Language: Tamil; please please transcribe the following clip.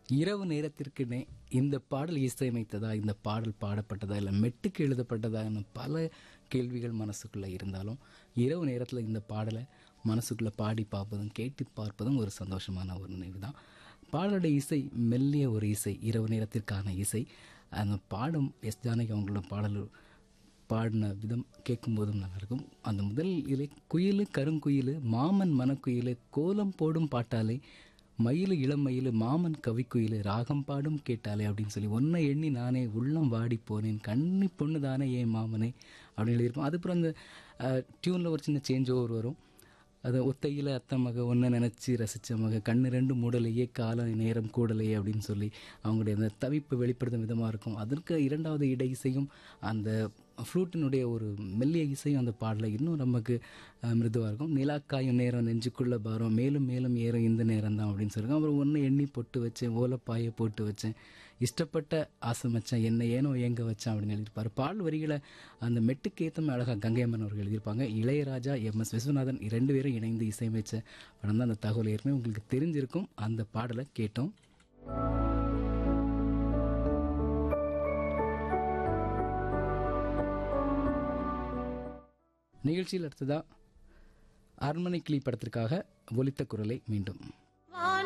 இரவு நேரத்திற்குனே இந்த பாடல் இசையமைத்ததா, இந்த பாடல் பாடப்பட்டதா, இல்லை மெட்டுக்கு எழுதப்பட்டதா என பல கேள்விகள் மனசுக்குள்ளே இருந்தாலும் இரவு நேரத்தில் இந்த பாடலை மனசுக்குள்ளே பாடி பார்ப்பதும் கேட்டு பார்ப்பதும் ஒரு சந்தோஷமான ஒரு நினைவு தான். பாடலுடைய இசை மெல்லிய ஒரு இசை, இரவு நேரத்திற்கான இசை. அந்த பாடும் எஸ் ஜானகி அவங்களோட பாடல் பாடின விதம் கேட்கும்போதும் நல்லாயிருக்கும். அந்த முதல் இலை குயிலு கருங்குயிலு மாமன் மனக்குயிலு கோலம் போடும் பாட்டாலே மயிலு இளமயிலு மாமன் கவிக்குயிலு ராகம் பாடும் கேட்டாலே அப்படின்னு சொல்லி ஒன்றை எண்ணி நானே உள்ளம் வாடி போனேன் கண்ணி பொண்ணு தானே ஏன் மாமனே அப்படின்னு எழுதியிருப்போம். அதுக்கப்புறம் அந்த டியூனில் ஒரு சின்ன சேஞ்ச் ஓவர் வரும். அது ஒத்தையில் அத்தை மக ஒன்றை நினச்சி ரசித்த மக கண்ணு ரெண்டு மூடலையே கால நேரம் கூடலையே அப்படின்னு சொல்லி அவங்களுடைய அந்த தவிப்பு வெளிப்படுத்தும் விதமாக இருக்கும். அதற்கு இரண்டாவது இடை இசையும் அந்த ஃப்ளூட்டினுடைய ஒரு மெல்லிய இசையும் அந்த பாடலை இன்னும் நமக்கு மிருதுவாக இருக்கும். நிலாக்காயும் நேரம் நெஞ்சுக்குள்ளே பாரம் மேலும் மேலும் ஏறும் இந்த நேரம் தான் அப்படின்னு சொல்லியிருக்கோம். அப்புறம் ஒன்று எண்ணி பொட்டு வச்சேன் ஓலப்பாயை போட்டு வச்சேன் இஷ்டப்பட்ட ஆசை வச்சேன் என்னை ஏனோ ஏங்க வச்சேன் அப்படின்னு எழுதியிருப்பார். பாடல் வரிகளை அந்த மெட்டுக்கேத்தம் அழகாக கங்கையம்மன் அவர்கள் எழுதியிருப்பாங்க. இளையராஜா எம்.எஸ். விஸ்வநாதன் 2 பேரும் இணைந்து இசையமைச்ச படம் தான். அந்த தகவல் ஏற்கனவே உங்களுக்கு தெரிஞ்சிருக்கும். அந்த பாடலை கேட்டோம். நிகழ்ச்சியில் அடுத்ததாக அரண்மனை கிளி படத்திற்காக ஒலித்த குரலை மீண்டும்